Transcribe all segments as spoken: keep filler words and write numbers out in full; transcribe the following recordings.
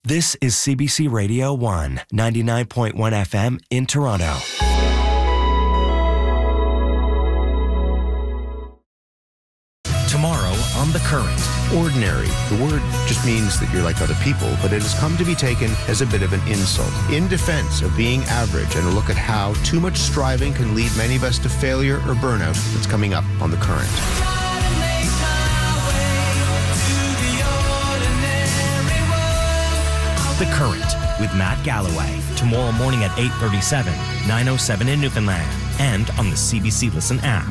This is C B C Radio one, ninety-nine point one F M in Toronto. Tomorrow on The Current. Ordinary. The word just means that you're like other people, but it has come to be taken as a bit of an insult. In defense of being average and a look at how too much striving can lead many of us to failure or burnout, that's coming up on The Current. The Current with Matt Galloway. Tomorrow morning at eight thirty-seven, nine oh seven in Newfoundland, and on the C B C Listen app.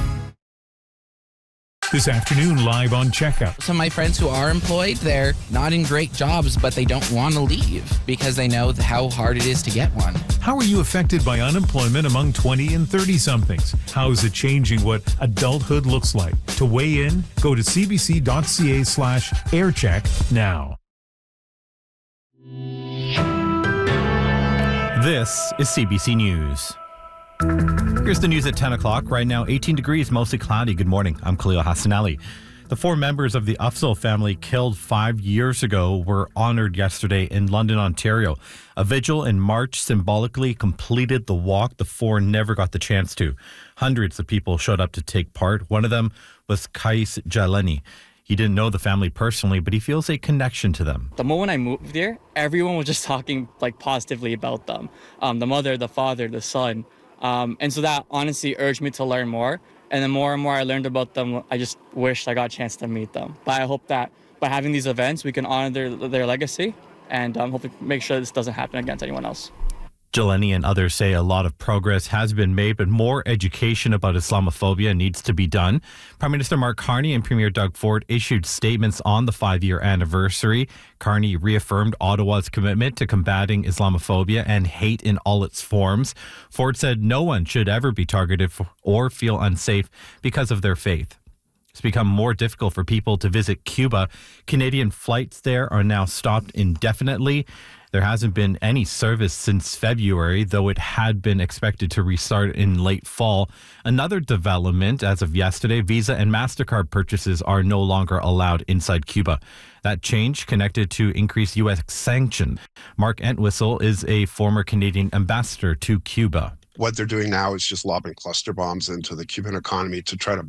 This afternoon, live on Checkup. Some of my friends who are employed, they're not in great jobs, but they don't want to leave because they know how hard it is to get one. How are you affected by unemployment among twenty and thirty-somethings? How is it changing what adulthood looks like? To weigh in, go to cbc.ca slash aircheck now. This is C B C News. Here's the news at ten o'clock. Right now, eighteen degrees, mostly cloudy. Good morning. I'm Khalil Hassanali. The four members of the Ufzel family killed five years ago were honored yesterday in London, Ontario. A vigil in March symbolically completed the walk the four never got the chance to. Hundreds of people showed up to take part. One of them was Kais Jalani. He didn't know the family personally, but he feels a connection to them. The moment I moved here, everyone was just talking like positively about them. Um, the mother, the father, the son. Um, and so that honestly urged me to learn more. And the more and more I learned about them, I just wished I got a chance to meet them. But I hope that by having these events, we can honor their, their legacy and um, hopefully make sure this doesn't happen again to anyone else. Jalani and others say a lot of progress has been made, but more education about Islamophobia needs to be done. Prime Minister Mark Carney and Premier Doug Ford issued statements on the five-year anniversary. Carney reaffirmed Ottawa's commitment to combating Islamophobia and hate in all its forms. Ford said no one should ever be targeted for, or feel unsafe because of their faith. It's become more difficult for people to visit Cuba. Canadian flights there are now stopped indefinitely. There hasn't been any service since February, though it had been expected to restart in late fall. Another development, as of yesterday, Visa and MasterCard purchases are no longer allowed inside Cuba. That change connected to increased U S sanctions. Mark Entwistle is a former Canadian ambassador to Cuba. What they're doing now is just lobbing cluster bombs into the Cuban economy to try to